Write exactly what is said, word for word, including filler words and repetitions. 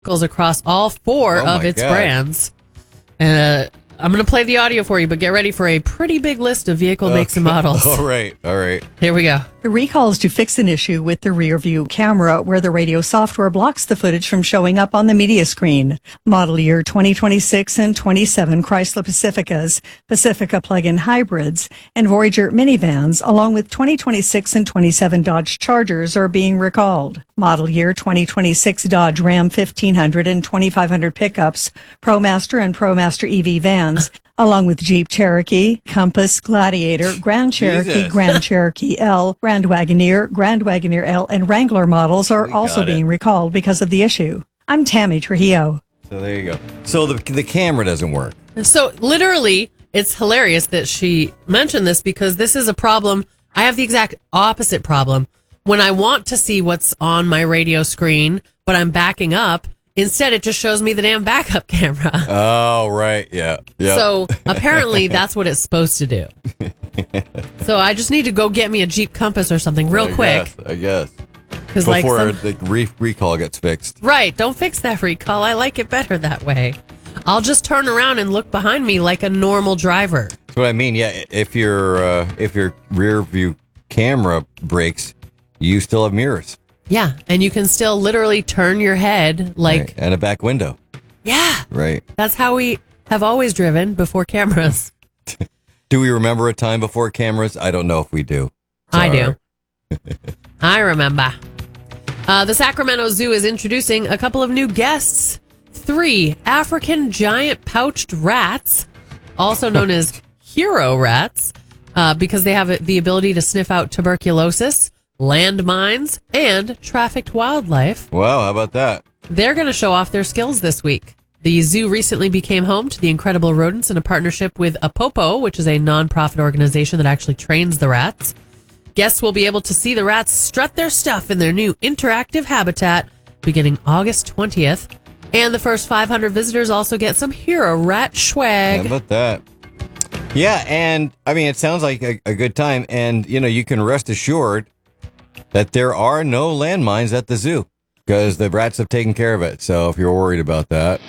vehicles across all four Oh of my its God. brands. And uh, I'm going to play the audio for you, but get ready for a pretty big list of vehicle makes and models. All right, all right. Here we go. The recall is to fix an issue with the rear view camera where the radio software blocks the footage from showing up on the media screen. Model year twenty twenty-six and twenty-seven Chrysler Pacificas, Pacifica plug-in hybrids, and Voyager minivans, along with twenty twenty-six and twenty-seven Dodge Chargers are being recalled. Model year twenty twenty-six Dodge Ram fifteen hundred and twenty-five hundred pickups, ProMaster and ProMaster E V vans, along with Jeep Cherokee, Compass, Gladiator, Grand Cherokee, Jesus. Grand Cherokee L, Grand Wagoneer, Grand Wagoneer L, and Wrangler models are We also got it. being recalled because of the issue. I'm Tammy Trujillo. So there you go. So the the camera doesn't work. So literally, it's hilarious that she mentioned this because this is a problem. I have the exact opposite problem. When I want to see what's on my radio screen, but I'm backing up, instead it just shows me the damn backup camera. Oh, right. Yeah. Yeah. So apparently that's what it's supposed to do. So I just need to go get me a Jeep Compass or something real I quick. guess, I guess. Because like Before some- the re- recall gets fixed. Right, don't fix that recall. I like it better that way. I'll just turn around and look behind me like a normal driver. That's what I mean. Yeah. If your uh, if your rear view camera breaks, you still have mirrors. Yeah, and you can still literally turn your head like, Right. And a back window. yeah, Right. that's how we have always driven before cameras. Do we remember a time before cameras? I don't know if we do. I Sorry. do. I remember. Uh, the Sacramento Zoo is introducing a couple of new guests. Three African giant pouched rats, also known as hero rats, uh, because they have the ability to sniff out tuberculosis, landmines, and trafficked wildlife. Wow. How about that? They're going to show off their skills this week. The zoo recently became home to the incredible rodents in a partnership with Apopo, which is a nonprofit organization that actually trains the rats. Guests will be able to see the rats strut their stuff in their new interactive habitat beginning August twentieth. And the first five hundred visitors also get some hero rat How swag. about that? Yeah, and I mean, it sounds like a, a good time. And, you know, you can rest assured that there are no landmines at the zoo because the rats have taken care of it. So if you're worried about that.